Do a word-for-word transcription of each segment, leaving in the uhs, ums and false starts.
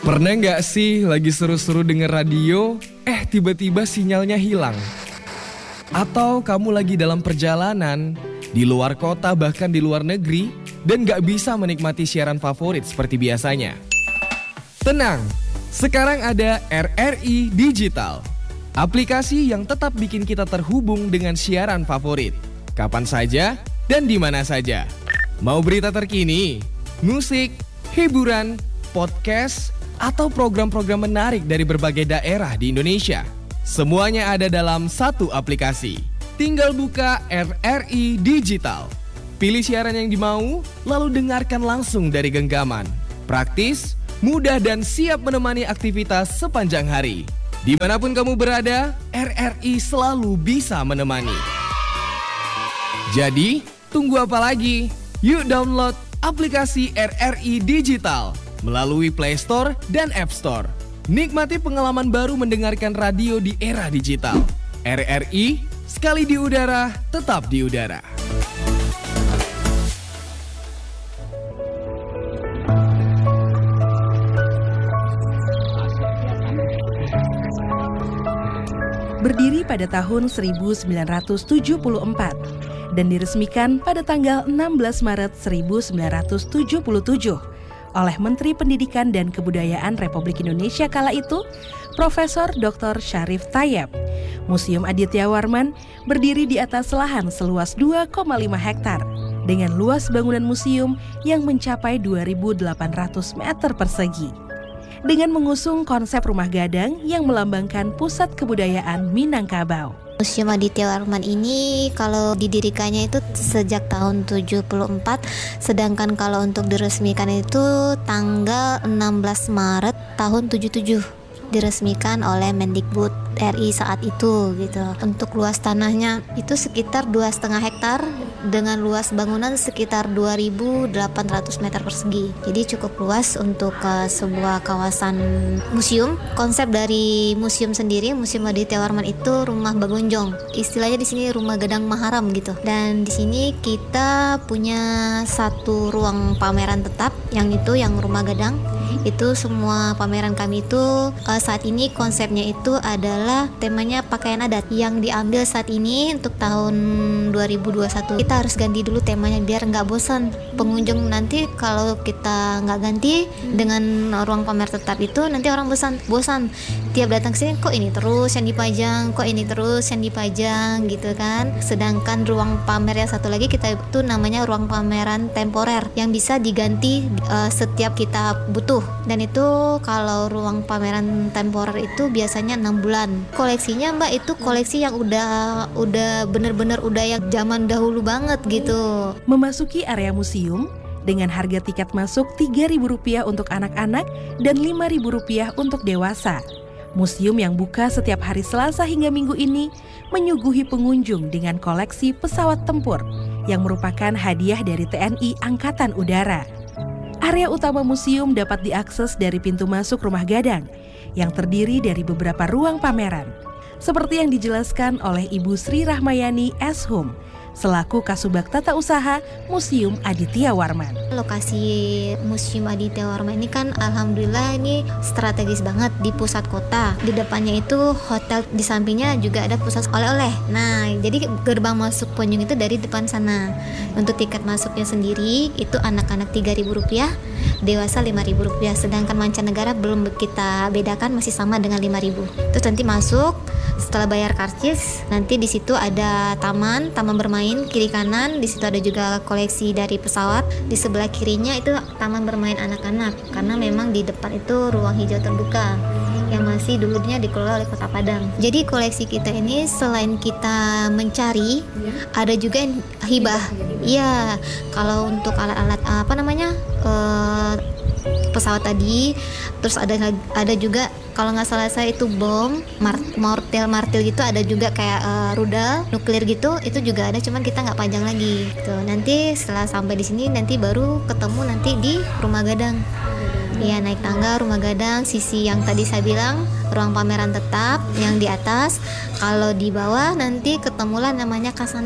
Pernah nggak sih lagi seru-seru denger radio, eh tiba-tiba sinyalnya hilang? Atau kamu lagi dalam perjalanan, di luar kota bahkan di luar negeri, dan nggak bisa menikmati siaran favorit seperti biasanya? Tenang, sekarang ada R R I Digital. Aplikasi yang tetap bikin kita terhubung dengan siaran favorit. Kapan saja dan di mana saja. Mau berita terkini, musik, hiburan, podcast, atau program-program menarik dari berbagai daerah di Indonesia. Semuanya ada dalam satu aplikasi. Tinggal buka R R I Digital. Pilih siaran yang dimau, lalu dengarkan langsung dari genggaman. Praktis, mudah dan siap menemani aktivitas sepanjang hari. Dimanapun kamu berada, R R I selalu bisa menemani. Jadi, tunggu apa lagi? Yuk download aplikasi R R I Digital melalui Play Store dan App Store. Nikmati pengalaman baru mendengarkan radio di era digital. R R I, sekali di udara, tetap di udara. Berdiri pada tahun seribu sembilan ratus tujuh puluh empat dan diresmikan pada tanggal enam belas Maret seribu sembilan ratus tujuh puluh tujuh oleh Menteri Pendidikan dan Kebudayaan Republik Indonesia kala itu, Profesor Doktor Syarif Tayeb. Museum Aditya Warman berdiri di atas lahan seluas dua koma lima hektar dengan luas bangunan museum yang mencapai dua ribu delapan ratus meter persegi. Dengan mengusung konsep rumah gadang yang melambangkan pusat kebudayaan Minangkabau. Museum Aditya Warman ini kalau didirikannya itu sejak tahun tujuh puluh empat, sedangkan kalau untuk diresmikan itu tanggal enam belas Maret tahun tujuh puluh tujuh diresmikan oleh Mendikbud R I saat itu gitu. Untuk luas tanahnya itu sekitar dua koma lima hektar dengan luas bangunan sekitar dua ribu delapan ratus meter persegi. Jadi cukup luas untuk uh, sebuah kawasan museum. Konsep dari museum sendiri, Museum Aditya Warman itu rumah bagonjong. Istilahnya di sini rumah gadang maharam gitu. Dan di sini kita punya satu ruang pameran tetap yang itu yang rumah gadang. Itu semua pameran kami itu uh, saat ini konsepnya itu adalah temanya pakaian adat yang diambil saat ini untuk tahun dua ribu dua puluh satu. Kita harus ganti dulu temanya biar nggak bosan pengunjung. Nanti kalau kita nggak ganti dengan ruang pamer tetap itu nanti orang bosan bosan tiap datang ke sini kok ini terus yang dipajang, kok ini terus yang dipajang gitu kan. Sedangkan ruang pamer yang satu lagi kita itu namanya ruang pameran temporer yang bisa diganti uh, setiap kita butuh. Dan itu kalau ruang pameran temporer itu biasanya enam bulan. Koleksinya Mbak itu koleksi yang udah udah bener-bener udah yang zaman dahulu banget gitu. Memasuki area museum dengan harga tiket masuk tiga ribu rupiah untuk anak-anak dan lima ribu rupiah untuk dewasa. Museum yang buka setiap hari Selasa hingga Minggu ini menyuguhi pengunjung dengan koleksi pesawat tempur yang merupakan hadiah dari T N I Angkatan Udara. Area utama museum dapat diakses dari pintu masuk rumah gadang yang terdiri dari beberapa ruang pameran. Seperti yang dijelaskan oleh Ibu Sri Rahmayani S. Hum, selaku Kasubag Tata Usaha Museum Aditya Warman. Lokasi Museum Aditya Warman ini kan alhamdulillah ini strategis banget di pusat kota. Di depannya itu hotel, di sampingnya juga ada pusat oleh-oleh. Nah, jadi gerbang masuk pengunjung itu dari depan sana. Untuk tiket masuknya sendiri itu anak-anak tiga ribu rupiah, dewasa lima ribu rupiah. Sedangkan mancanegara belum kita bedakan, masih sama dengan lima ribu. Terus nanti masuk, setelah bayar karcis, nanti di situ ada taman, taman bermain kiri kanan. Di situ ada juga koleksi dari pesawat. Di sebelah kirinya itu taman bermain anak-anak, karena memang di depan itu ruang hijau terbuka yang masih dulunya dikelola oleh Kota Padang. Jadi koleksi kita ini selain kita mencari, ada juga yang hibah. Iya, kalau untuk alat-alat apa namanya uh, pesawat tadi, terus ada ada juga kalau nggak salah saya itu bom, mortel martil gitu, ada juga kayak uh, rudal nuklir gitu, itu juga ada, cuman kita nggak panjang lagi. Tuh nanti setelah sampai di sini nanti baru ketemu nanti di rumah gadang. Iya, naik tangga rumah gadang, sisi yang tadi saya bilang ruang pameran tetap yang di atas. Kalau di bawah nanti ketemulah namanya Kasanah.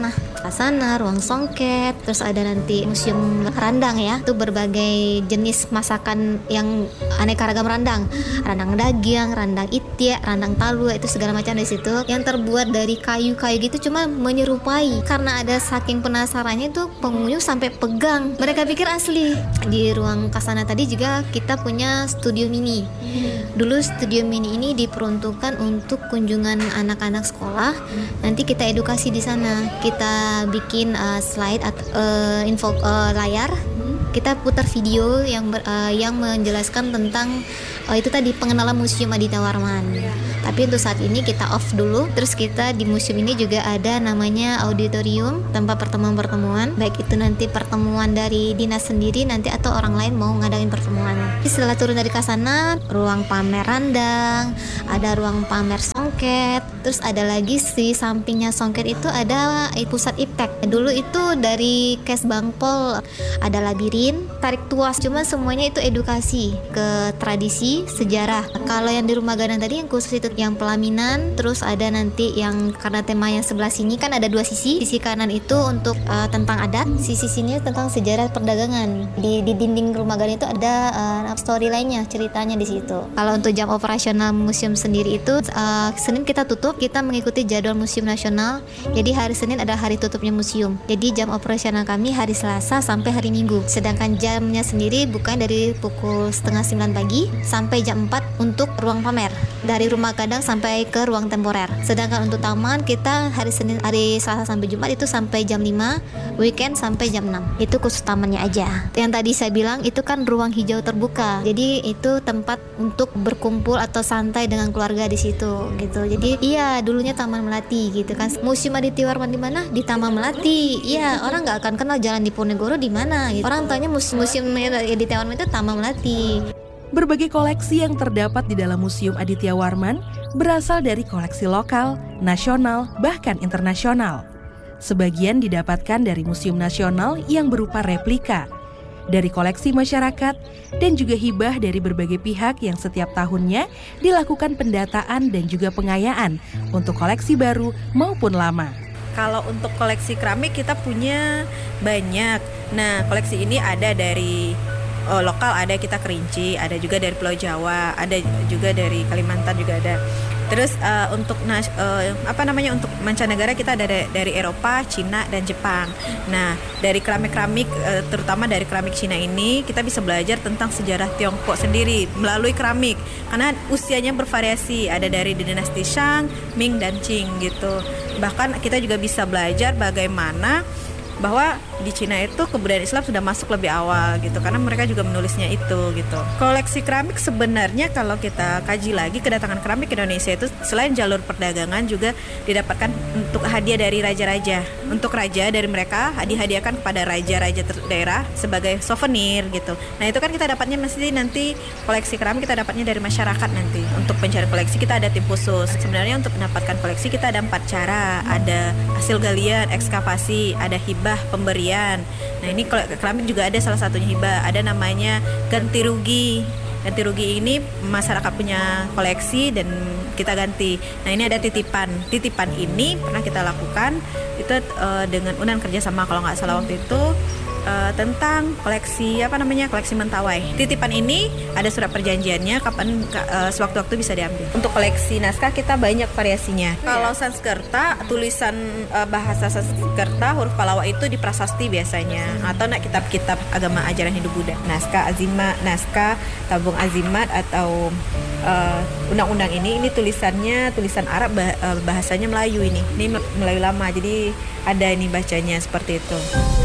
Kasana, ruang songket, terus ada nanti museum randang ya, itu berbagai jenis masakan yang aneka ragam randang, randang daging, randang itia, randang talua, itu segala macam di situ yang terbuat dari kayu-kayu gitu, cuma menyerupai. Karena ada saking penasarannya itu pengunjung sampai pegang, mereka pikir asli. Di ruang Kasana tadi juga kita punya studio mini. Dulu studio mini ini diperuntukkan untuk kunjungan anak-anak sekolah. Nanti kita edukasi di sana. Kita bikin uh, slide atau uh, info uh, layar. Kita putar video yang ber, uh, yang menjelaskan tentang uh, itu tadi pengenalan Museum Aditya Warman. Tapi untuk saat ini kita off dulu. Terus kita di museum ini juga ada namanya auditorium, tempat pertemuan-pertemuan. Baik itu nanti pertemuan dari dinas sendiri nanti atau orang lain mau ngadain pertemuan. Setelah turun dari Kasana, ruang pamer randang, ada ruang pamer songket. Terus ada lagi di sampingnya songket itu ada pusat iptek. Dulu itu dari Kes Bangpol ada labirin, tarik tuas. Cuma semuanya itu edukasi ke tradisi, sejarah. Kalau yang di Rumah Gadang tadi yang khusus itu yang pelaminan. Terus ada nanti yang karena tema yang sebelah sini kan ada dua sisi. Sisi kanan itu untuk uh, tentang adat, sisi sini tentang sejarah perdagangan. Di, di dinding Rumah Gadang itu ada uh, story lainnya, ceritanya di situ. Kalau untuk jam operasional museum sendiri itu uh, Senin kita tutup, kita mengikuti jadwal Museum Nasional. Jadi hari Senin adalah hari tutupnya museum. Jadi jam operasional kami hari Selasa sampai hari Minggu. Sedangkan jamnya sendiri bukan dari pukul setengah sembilan pagi sampai jam empat untuk ruang pamer. Dari Rumah Gadang sampai ke ruang temporer. Sedangkan untuk taman kita hari Senin, hari Selasa sampai Jumat itu sampai jam lima, weekend sampai jam enam. Itu khusus tamannya aja. Yang tadi saya bilang itu kan ruang hijau terbuka. Jadi itu tempat untuk berkumpul atau santai dengan keluarga di situ gitu. Jadi iya dulunya Taman Melati gitu kan. Museum Aditya Warman di mana? Di Taman Melati. Iya, orang nggak akan kenal Jalan Diponegoro di mana gitu. Orang tanya museum museum Aditya Warman itu Taman Melati. Berbagai koleksi yang terdapat di dalam Museum Aditya Warman berasal dari koleksi lokal, nasional, bahkan internasional. Sebagian didapatkan dari Museum Nasional yang berupa replika, dari koleksi masyarakat, dan juga hibah dari berbagai pihak yang setiap tahunnya dilakukan pendataan dan juga pengayaan untuk koleksi baru maupun lama. Kalau untuk koleksi keramik kita punya banyak. Nah, koleksi ini ada dari oh, lokal, ada kita Kerinci, ada juga dari Pulau Jawa, ada juga dari Kalimantan juga ada. Terus uh, untuk nas, uh, apa namanya untuk mancanegara kita ada dari, dari Eropa, Cina dan Jepang. Nah, dari keramik-keramik uh, terutama dari keramik Cina ini kita bisa belajar tentang sejarah Tiongkok sendiri melalui keramik karena usianya bervariasi, ada dari dinasti Shang, Ming dan Qing gitu. Bahkan kita juga bisa belajar bagaimana bahwa di Cina itu kebudayaan Islam sudah masuk lebih awal gitu karena mereka juga menulisnya itu gitu. Koleksi keramik sebenarnya kalau kita kaji lagi kedatangan keramik ke Indonesia itu selain jalur perdagangan juga didapatkan untuk hadiah dari raja-raja. Untuk raja dari mereka dihadiahkan kepada raja-raja daerah sebagai souvenir gitu. Nah, itu kan kita dapatnya mesti nanti koleksi keramik kita dapatnya dari masyarakat nanti. Untuk pencari koleksi kita ada tim khusus. Sebenarnya untuk mendapatkan koleksi kita ada empat cara. Ada hasil galian, ekskavasi, ada hibah, pemberian. Nah, ini keramik juga ada salah satunya hibah, ada namanya ganti rugi. Ganti rugi ini masyarakat punya koleksi dan kita ganti. Nah, ini ada titipan. Titipan ini pernah kita lakukan itu uh, dengan Unan kerjasama kalau nggak salah waktu itu uh, tentang koleksi apa namanya koleksi Mentawai. Titipan ini ada surat perjanjiannya kapan uh, sewaktu-waktu bisa diambil. Untuk koleksi naskah kita banyak variasinya. Yeah. Kalau Sanskerta tulisan uh, bahasa Sanskerta huruf Pallawa itu di prasasti biasanya hmm. atau nak kitab-kitab agama ajaran Hindu Buddha. Naskah azimat, naskah tabung azimat atau uh, undang-undang ini ini tulisannya tulisan Arab bah, uh, bahasanya Melayu ini. Ini Melayu lama. Jadi ada ini bacanya seperti itu.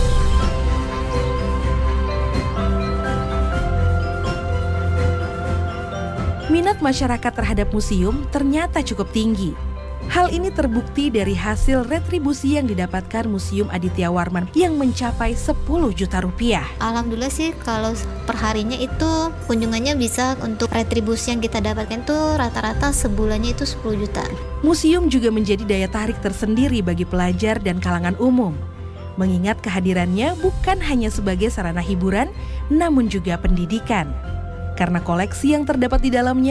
Minat masyarakat terhadap museum ternyata cukup tinggi. Hal ini terbukti dari hasil retribusi yang didapatkan Museum Aditya Warman yang mencapai sepuluh juta rupiah. Alhamdulillah sih kalau perharinya itu kunjungannya bisa untuk retribusi yang kita dapatkan tuh rata-rata sebulannya itu sepuluh juta. Museum juga menjadi daya tarik tersendiri bagi pelajar dan kalangan umum. Mengingat kehadirannya bukan hanya sebagai sarana hiburan, namun juga pendidikan. Karena koleksi yang terdapat di dalamnya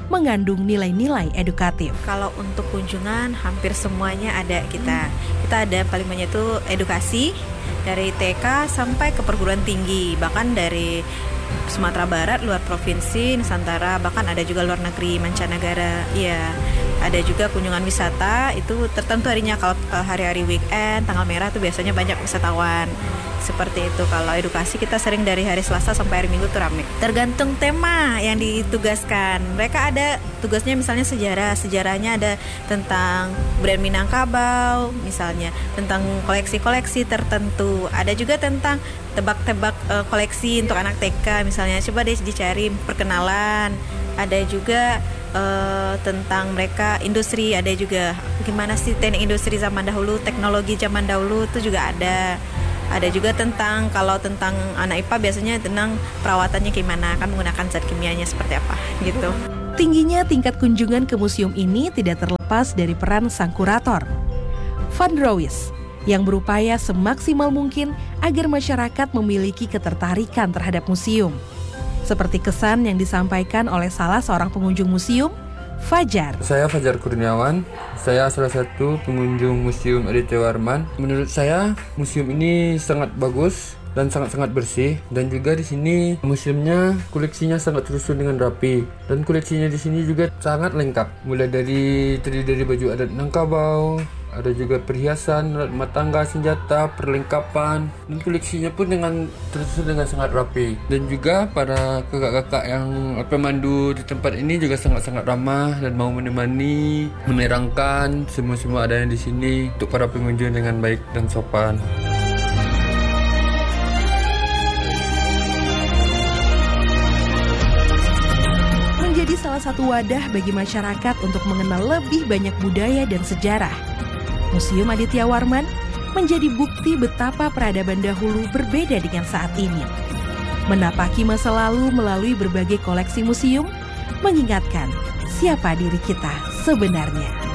mengandung nilai-nilai edukatif. Kalau untuk kunjungan hampir semuanya ada kita. Kita ada paling banyak itu edukasi dari T K sampai ke perguruan tinggi, bahkan dari Sumatera Barat, luar provinsi, Nusantara, bahkan ada juga luar negeri, mancanegara. Iya. Ada juga kunjungan wisata, itu tertentu harinya. Kalau uh, hari-hari weekend, tanggal merah itu biasanya banyak wisatawan. Seperti itu. Kalau edukasi kita sering dari hari Selasa sampai hari Minggu tuh rame. Tergantung tema yang ditugaskan. Mereka ada tugasnya misalnya sejarah. Sejarahnya ada tentang brand Minangkabau, misalnya tentang koleksi-koleksi tertentu. Ada juga tentang tebak-tebak uh, koleksi untuk anak T K misalnya. Coba deh dicari perkenalan. Ada juga Uh, tentang mereka industri, ada juga gimana sih teknik industri zaman dahulu, teknologi zaman dahulu itu juga ada. Ada juga tentang, kalau tentang anak I P A biasanya tentang perawatannya gimana, kan menggunakan zat kimianya seperti apa gitu. Tingginya tingkat kunjungan ke museum ini tidak terlepas dari peran sang kurator, Van Drouwys, yang berupaya semaksimal mungkin agar masyarakat memiliki ketertarikan terhadap museum. Seperti kesan yang disampaikan oleh salah seorang pengunjung museum, Fajar. Saya Fajar Kurniawan, saya salah satu pengunjung Museum Aditya Warman. Menurut saya, museum ini sangat bagus dan sangat-sangat bersih, dan juga di sini museumnya koleksinya sangat tersusun dengan rapi, dan koleksinya di sini juga sangat lengkap. Mulai dari terdiri dari baju adat Minangkabau, ada juga perhiasan, alat rumah tangga, senjata, perlengkapan, dan koleksinya pun dengan tersusun dengan sangat rapi. Dan juga para kakak-kakak yang pemandu di tempat ini juga sangat-sangat ramah dan mau menemani, menerangkan semua-semua adanya di sini untuk para pengunjung dengan baik dan sopan. Menjadi salah satu wadah bagi masyarakat untuk mengenal lebih banyak budaya dan sejarah, Museum Aditya Warman menjadi bukti betapa peradaban dahulu berbeda dengan saat ini. Menapaki masa lalu melalui berbagai koleksi museum, mengingatkan siapa diri kita sebenarnya.